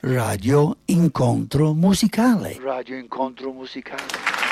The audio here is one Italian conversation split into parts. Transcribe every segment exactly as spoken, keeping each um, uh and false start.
Radio Incontro Musicale. Radio Incontro Musicale.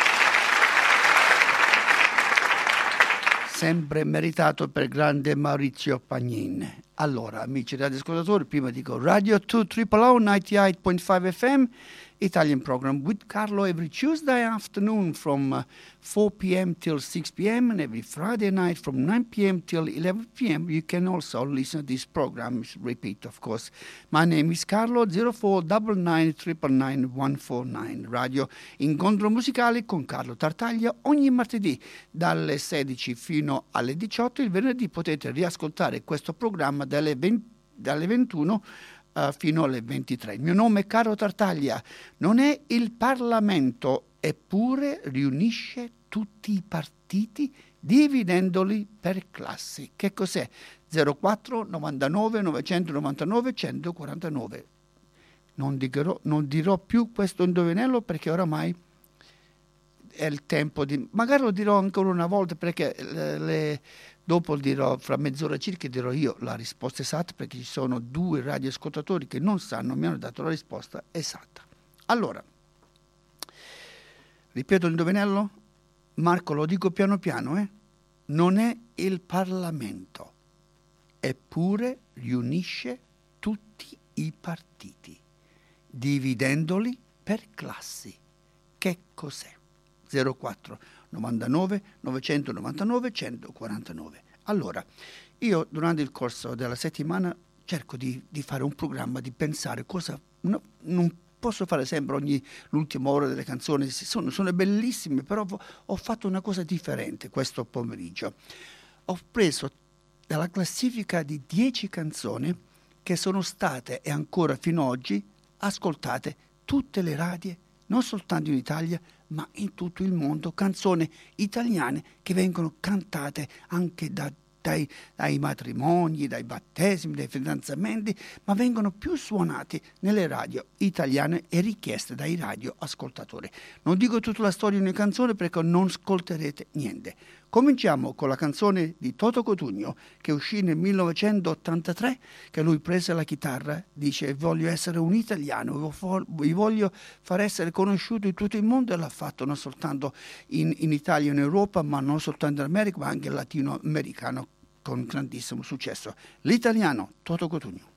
Sempre meritato per grande Maurizio Pagnin. Allora, amici radioascoltatori, prima dico Radio two triple O ninety-eight point five F M, Italian program with Carlo every Tuesday afternoon from uh, four p.m. till six p.m. and every Friday night from nine p.m. till eleven p.m. You can also listen to this program, repeat of course. My name is Carlo, zero four nine nine nine nine one four nine. Radio Incontro Musicale con Carlo Tartaglia ogni martedì dalle sedici fino alle diciotto. Il venerdì potete riascoltare questo programma dalle, venti, dalle ventuno Uh, fino alle ventitré. Il mio nome è Carlo Tartaglia, non è il Parlamento, eppure riunisce tutti i partiti dividendoli per classi. Che cos'è? zero quattro novantanove novecentonovantanove centoquarantanove. Non dirò, non dirò più questo indovinello perché oramai è il tempo di... Magari lo dirò ancora una volta perché le... le dopo dirò, fra mezz'ora circa dirò io la risposta esatta, perché ci sono due radioascoltatori che non sanno, mi hanno dato la risposta esatta. Allora, ripeto l'indovinello? Marco, lo dico piano piano, eh? Non è il Parlamento, eppure riunisce tutti i partiti, dividendoli per classi. Che cos'è? zero quattro novantanove novecentonovantanove centoquarantanove. Allora, io durante il corso della settimana cerco di, di fare un programma, di pensare cosa... No, non posso fare sempre ogni l'ultima ora delle canzoni, sono, sono bellissime, però ho fatto una cosa differente questo pomeriggio. Ho preso dalla classifica di dieci canzoni che sono state e ancora fino ad oggi ascoltate tutte le radie, non soltanto in Italia, ma in tutto il mondo, canzoni italiane che vengono cantate anche da, dai, dai matrimoni, dai battesimi, dai fidanzamenti, ma vengono più suonate nelle radio italiane e richieste dai radioascoltatori. Non dico tutta la storia di una canzone perché non ascolterete niente. Cominciamo con la canzone di Toto Cutugno che uscì nel millenovecentottantatré, che lui prese la chitarra, dice voglio essere un italiano, vi voglio far essere conosciuto in tutto il mondo, e l'ha fatto non soltanto in, in Italia e in Europa, ma non soltanto in America, ma anche latinoamericano con grandissimo successo. L'italiano Toto Cutugno.